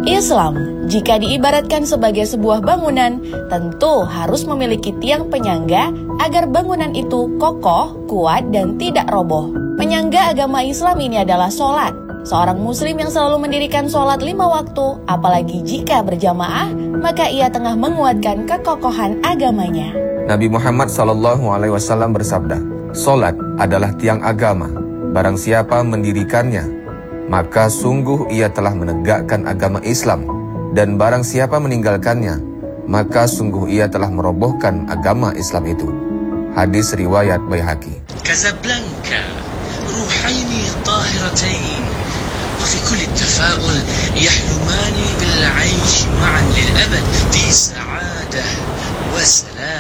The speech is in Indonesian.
Islam, jika diibaratkan sebagai sebuah bangunan, tentu harus memiliki tiang penyangga agar bangunan itu kokoh, kuat, dan tidak roboh. Penyangga agama Islam ini adalah sholat. Seorang muslim yang selalu mendirikan sholat 5 waktu, apalagi jika berjamaah, maka ia tengah menguatkan kekokohan agamanya. Nabi Muhammad SAW bersabda, "Sholat adalah tiang agama. Barang siapa mendirikannya, maka sungguh ia telah menegakkan agama Islam. Dan barang siapa meninggalkannya, maka sungguh ia telah merobohkan agama Islam itu." Hadis riwayat Baihaqi. Casablanca, ruhaini tahiratain, وفي كل التفاؤل يحلمان بالعيش معا للأبد في سعادة وسلام.